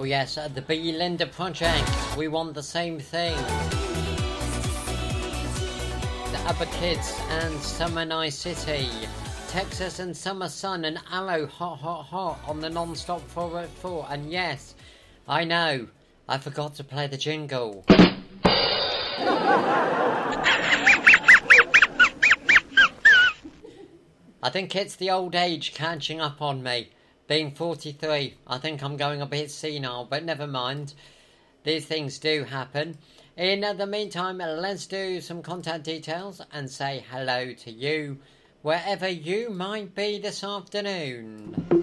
yes, the B. Linda Project. We want the same thing. The Abba Kids and Summer Nice City. Texas and Summer Sun and Aloe Hot Hot Hot on the non-stop 404. And yes, I know, I forgot to play the jingle. I think it's the old age catching up on me. Being 43, I think I'm going a bit senile, but never mind. These things do happen. In the meantime, let's do some contact details and say hello to you, wherever you might be this afternoon.